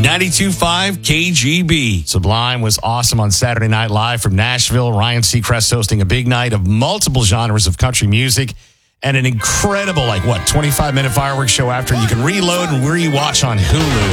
92.5 KGB. Sublime was awesome on Saturday Night Live from Nashville. Ryan Seacrest hosting a big night of multiple genres of country music and an incredible, 25-minute fireworks show after. You can reload and rewatch on Hulu.